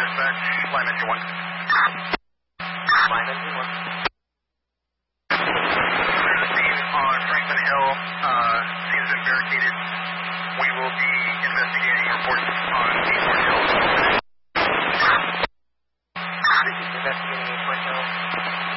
dispatch, line engine 1. Line engine 1. There's a scene on Franklin Hill. Scene's been barricaded. We will be investigating reports on Dearborn Hill.